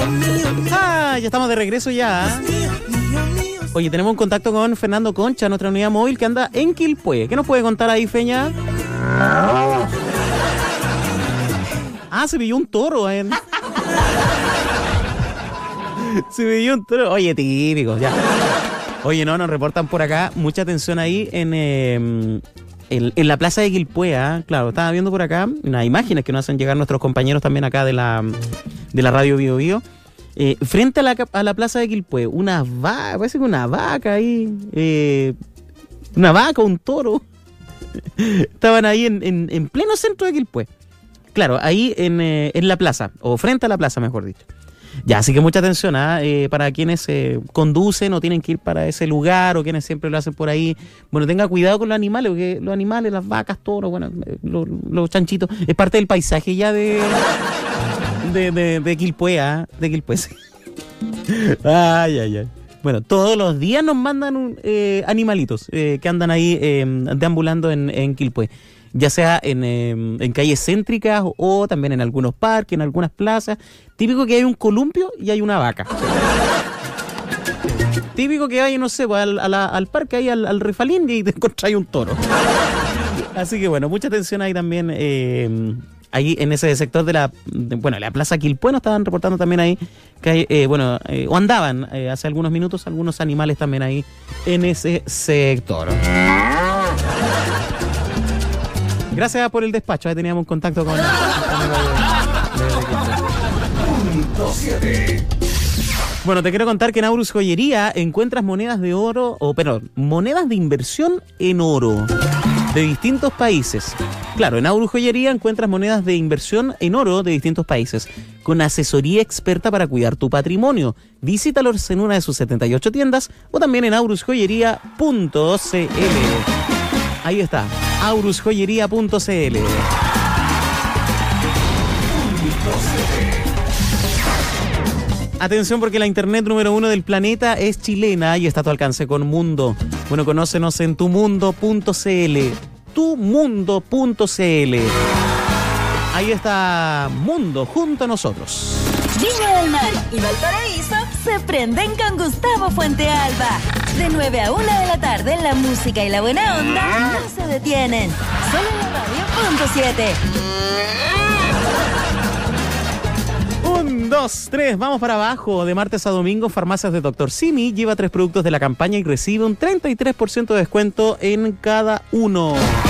Ya estamos de regreso ya. Oye, tenemos un contacto con Fernando Concha, nuestra unidad móvil que anda en Quilpué. ¿Qué nos puede contar ahí, Feña? Se pilló un toro. Se pilló un toro. Oye, típico, ya. Oye, no, nos reportan por acá. Mucha atención ahí en la plaza de Quilpué. Claro, estaba viendo por acá unas imágenes que nos hacen llegar nuestros compañeros también acá de la radio Bio Bio. Frente a la plaza de Quilpué, parece que una vaca ahí, una vaca, un toro, estaban ahí en pleno centro de Quilpué. Claro, ahí en la plaza, o frente a la plaza, mejor dicho. Ya, así que mucha atención para quienes conducen o tienen que ir para ese lugar o quienes siempre lo hacen por ahí. Bueno, tenga cuidado con los animales, porque los animales, las vacas, toros, bueno, los chanchitos, es parte del paisaje ya de Quilpué, de Quilpué. Ay. Bueno, todos los días nos mandan animalitos que andan ahí deambulando en Quilpué. Ya sea en calles céntricas o también en algunos parques, en algunas plazas. Típico que hay un columpio y hay una vaca. Típico que hay, no sé, pues, al parque, ahí al Refalín y te encontráis un toro. Así que bueno, mucha atención ahí también. Ahí en ese sector de la plaza Quilpué nos estaban reportando también ahí que hay, o andaban hace algunos minutos algunos animales también ahí en ese sector. Gracias por el despacho, ahí teníamos un contacto con Bueno, te quiero contar que en Aurus Joyería encuentras monedas de oro, monedas de inversión en oro de distintos países. Claro, en Aurus Joyería encuentras monedas de inversión en oro de distintos países, con asesoría experta para cuidar tu patrimonio. Visítalos en una de sus 78 tiendas o también en aurusjoyería.cl. Ahí está, aurusjoyería.cl. Atención, porque la internet número 1 del planeta es chilena y está a tu alcance con Mundo. Bueno, conócenos en tumundo.cl. Tumundo.cl. Ahí está Mundo junto a nosotros. Viña del Mar y Valparaíso se prenden con Gustavo Fuentealba. De 9 a 1 de la tarde, la música y la buena onda no se detienen. Solo en la radio.7. 1, 2, 3, vamos para abajo. De martes a domingo, Farmacias de Dr. Simi lleva 3 productos de la campaña y recibe un 33% de descuento en cada uno.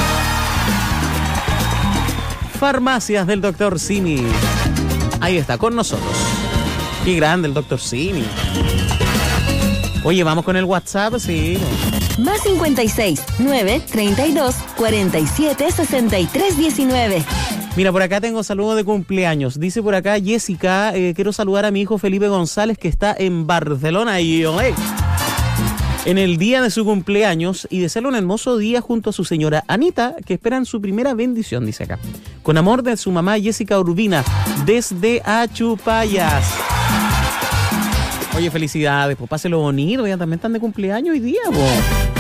Farmacias del Dr. Simi. Ahí está, con nosotros. Qué grande el Dr. Simi. Oye, vamos con el WhatsApp, sí. Más 56 9 32 47 63 19. Mira, por acá tengo saludos de cumpleaños. Dice por acá Jessica, quiero saludar a mi hijo Felipe González, que está en Barcelona en el día de su cumpleaños, y desearle un hermoso día junto a su señora Anita, que esperan su primera bendición, dice acá. Con amor, de su mamá Jessica Urbina, desde Achupayas. Oye, felicidades, pues páselo bonito, ya también están de cumpleaños hoy día, pues.